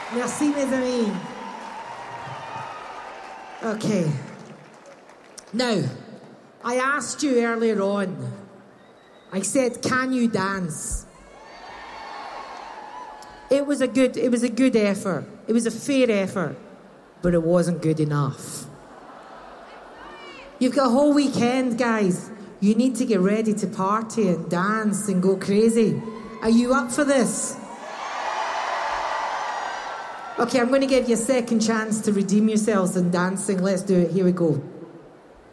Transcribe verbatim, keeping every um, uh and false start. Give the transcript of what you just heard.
Merci, mes amis. Okay. Now, I asked you earlier on, I said, can you dance? It was a good, it was a good effort. It was a fair effort, but it wasn't good enough. You've got a whole weekend, guys. You need to get ready to party and dance and go crazy. Are you up for this? Okay, I'm going to give you a second chance to redeem yourselves in dancing. Let's do it. Here we go.